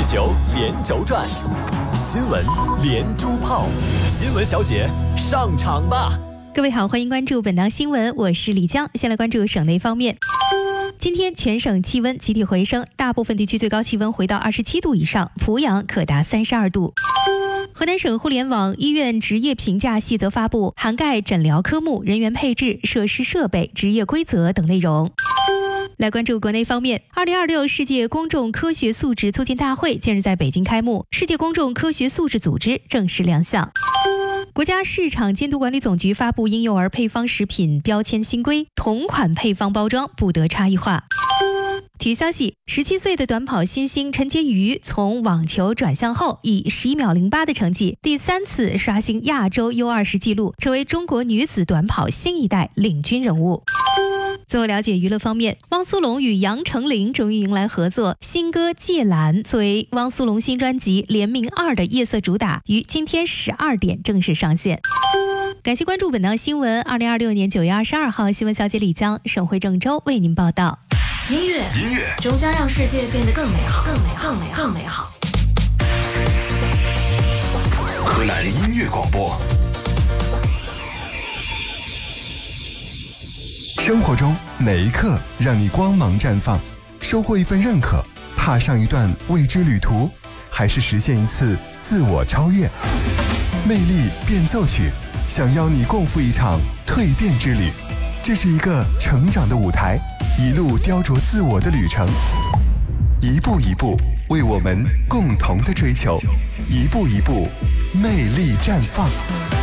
球连轴转，新闻连珠炮，新闻小姐上场吧！ 各位好，欢迎关注本档新闻，我是李江。先来关注省内方面。今天全省气温集体回升，大部分地区最高气温回到27度以上，濮阳可达32度。河南省互联网医院职业评价细则发布，涵盖诊疗科目、人员配置、设施设备、职业规则等内容。来关注国内方面，2026世界公众科学素质促进大会近日在北京开幕，世界公众科学素质组织正式亮相。国家市场监督管理总局发布婴幼儿配方食品标签新规，同款配方包装不得差异化。体育消息，17岁的短跑新星陈洁瑜从网球转向后，以11秒08的成绩，第3次刷新亚洲 U20 纪录，成为中国女子短跑新一代领军人物。最后了解娱乐方面，汪苏泷与杨丞琳终于迎来合作，新歌《芥蓝》作为汪苏泷新专辑《联名2》的夜色主打，于今天12点正式上线。感谢关注本档新闻。2026年9月22号，新闻小姐李江，省会郑州为您报道。 音乐终将让世界变得更美好，更美好。 河南音乐广播。 生活中每一刻让你光芒绽放，收获一份认可，踏上一段未知旅途，还是实现一次自我超越？魅力变奏曲想邀你共赴一场蜕变之旅，这是一个成长的舞台，一路雕琢自我的旅程，一步一步为我们共同的追求，一步一步魅力绽放。